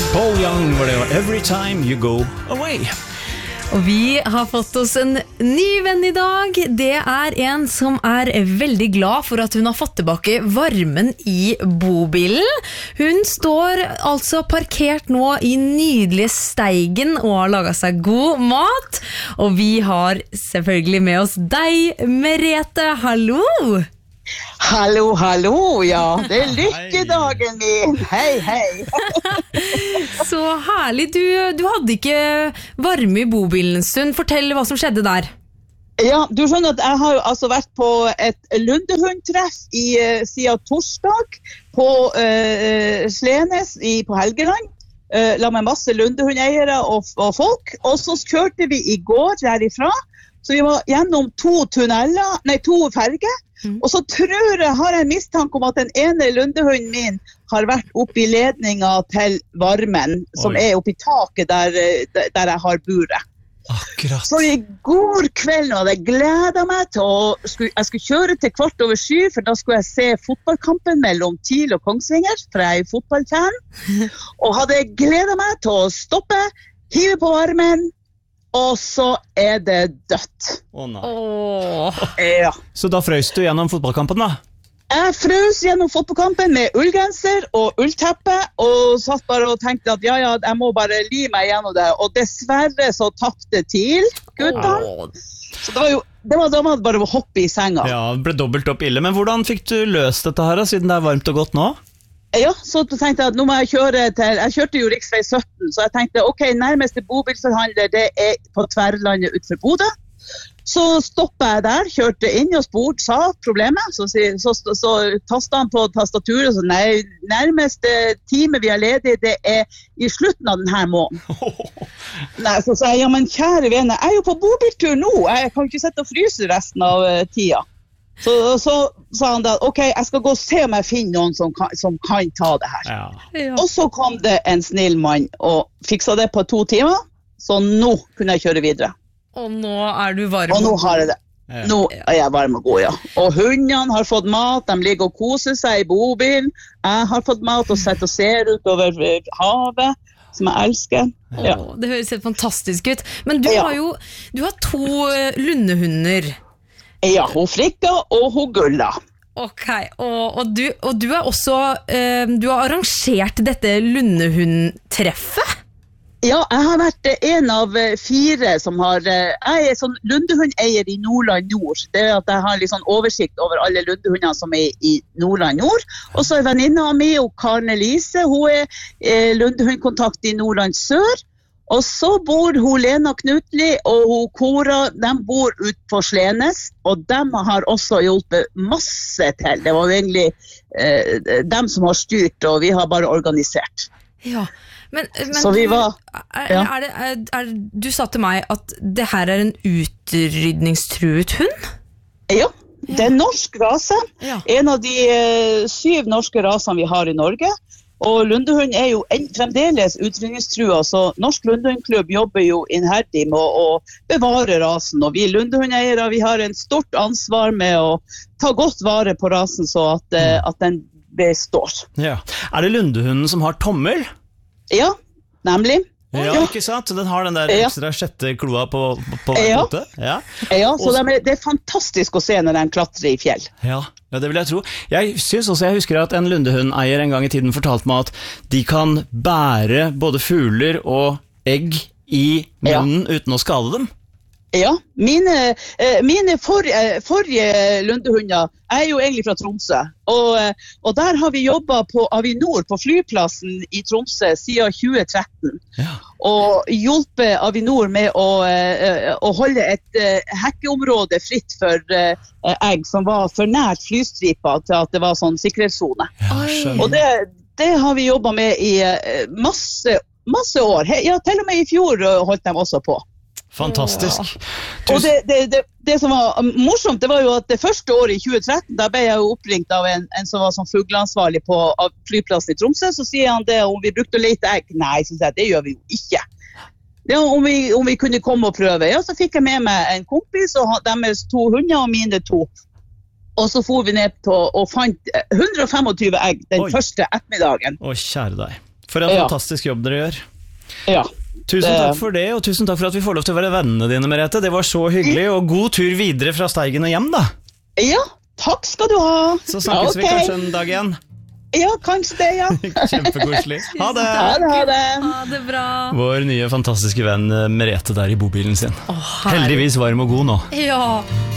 Paul Young var det, Every Time You Go Away. Og vi har fått oss en ny venn I dag. Det en som veldig glad for at hun har fått tilbake varmen I bobilen. Hun står altså parkert nå I nydelige Steigen og har laget seg god mat. Og vi har selvfølgelig med oss deg, Merete. Hallo! Hallo, hallo, ja, det lykkedagen min. Hei, hei. Så herlig, du hadde ikke varme I bobilen en stund. Fortell hva som skjedde der. Ja, du skjønner at jeg har jo altså vært på et lundehundtreff siden torsdag på Slenes på Helgeland. La med masse lundehundeiere og folk. Og så kjørte vi I går derifra. Så vi var gjennom to ferger. Og så har jeg mistanke om at den ene lundehunden min har vært oppe I ledningen til varmen, som oppe I taket der jeg har buret. Akkurat. Så I går kveld hadde jeg gledet meg til jeg skulle kjøre til 7:15, for da skulle jeg se fotballkampen mellom TIL og Kongsvinger, for jeg fotballfan. Og hadde gledet meg til å stoppe, hive på varmen, og så det dødt. Nei. Ja. Så da frøs du gjennom fotballkampen da? Jeg frøs gjennom fotballkampen med ullgenser og ullteppe, og satt bare og tenkte at ja, jeg må bare li meg gjennom det. Og dessverre så tappte TIL, guttene. Så det var bare å hoppe I senga. Ja, det ble dobbelt opp ille. Men hvordan fikk du løst dette her, siden det varmt og godt nå? Ja, så tenkte jeg at nå må jeg kjørte jo riksvei 17, så jeg tenkte, ok, nærmeste bobilforhandler, det på Tverlandet utenfor Bodø. Så stoppet jeg der, kjørte inn og sa problemet, så tastet han på tastaturet, så nei, nærmeste time vi har ledig, det I slutten av denne måneden. Nei, så sa jeg, ja, men kjære venner, jeg jo på bobiltur nå, jeg kan ikke sette og fryse resten av tida. Så sa han da, ok, jeg skal gå og se om jeg finner noen som kan ta det her. Ja. Og så kom det en snill mann og fiksa det på 2 timer, så nå kunne jeg kjøre videre. Og nå du varm. Og nå har jeg det. Nå jeg varm og god, ja. Og hundene har fått mat, de ligger og koser seg I bobilen. Jeg har fått mat og sett og ser ut over havet, som jeg elsker. Ja. Det høres helt fantastisk ut. Men du har 2 lundehunder. Ja, hun Frikka og hun Gulla. Ok, og du også, du har arrangert dette lundehundtreffet? Ja, jeg har vært en av 4 som jeg sånn lundehundeier I Nordland Nord. Det at jeg har litt sånn oversikt over alle lundehundene som I Nordland Nord. Og så venninna mi, og Karne Lise, hun lundehundkontakt I Nordland Sør. Og så bor hun Lena Knutli og hun Kora, de bor ut på Slenes, og de har også hjulpet masse til. Det var jo egentlig dem som har styrt, og vi har bare organisert. Ja, men så vi var... du sa til meg at det her en utrydningstruet hund? Ja. Det norsk rase. Ja. En av de 7 norske rasene vi har I Norge. Og lundehund jo fremdeles utrydningstrua, så Norsk Lundehundklubb jobber jo innherdig med å bevare rasen, og vi lundehundeiere, vi har en stort ansvar med å ta godt vare på rasen så at den består. Ja. Det lundehunden som har tommel? Ja, nemlig. Ja, ikke sant? Den har den der ekstra 6. kloa på hver måte. Ja, så det fantastisk å se når den klatrer I fjell. Ja, det vil jeg tro. Jeg husker at en lundehundeier en gang I tiden fortalte meg at de kan bære både fugler og egg I munnen uten å skade dem. Ja, mine forrige lundehunder jo egentlig fra Tromsø, og der har vi jobbet på Avinor på flyplassen I Tromsø siden 2013, og hjulpet Avinor med å holde et hekkeområde fritt for egg som var for nært flystripa til at det var sånn sikkerhetszone. Og det har vi jobbet med I masse år. Ja, til og med I fjor holdt de også på. Fantastisk. Og det som var morsomt, det var jo at det første året I 2013, da ble jeg jo oppringt av en som var sånn fugleansvarlig på flyplassen I Tromsø, så sier han det om vi brukte å lete egg. Nei, så sier jeg, det gjør vi jo ikke. Ja, om vi kunne komme og prøve. Ja, så fikk jeg med meg en kompis, og deres 2 hunder og mine 2. Og så for vi ned på og fant 125 egg den første ettermiddagen. Kjære deg. For en fantastisk jobb dere gjør. Ja. Tusen takk for det, og tusen takk for at vi får lov til å være vennene dine, Merete. Det var så hyggelig, og god tur videre fra Steigen og hjem, da. Ja, takk skal du ha. Så snakkes vi kanskje en dag igjen. Ja, kanskje det, ja. Kjempekoselig. Ha det! Ha det. Ha det bra. Vår nye fantastiske venn Merete der i bobilen sin. Heldigvis varm og god nå. Ja.